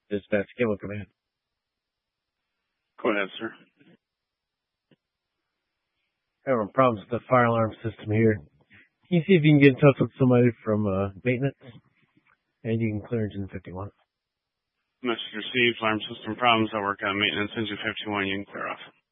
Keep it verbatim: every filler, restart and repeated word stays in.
Dispatch Cable Command. Go ahead, sir. Having problems with the fire alarm system here. Can you see if you can get in touch with somebody from uh, maintenance? And you can clear engine fifty-one. Message received. Alarm system problems. I work on maintenance. Engine fifty-one. You can clear off.